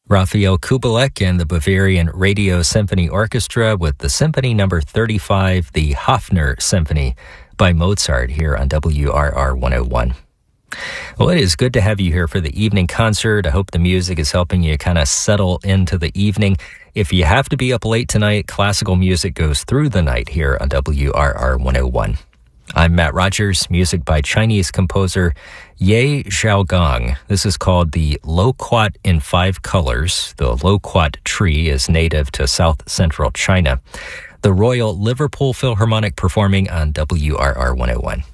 Raphael Kubelik and the Bavarian Radio Symphony Orchestra with the Symphony No. 35, the Hofner Symphony by Mozart here on WRR 101. Well, it is good to have you here for the evening concert. I hope the music is helping you kind of settle into the evening. If you have to be up late tonight, classical music goes through the night here on WRR 101. I'm Matt Rogers, music by Chinese composer Ye Xiaogong. This is called the Loquat in Five Colors. The loquat tree is native to south-central China. The Royal Liverpool Philharmonic performing on WRR 101.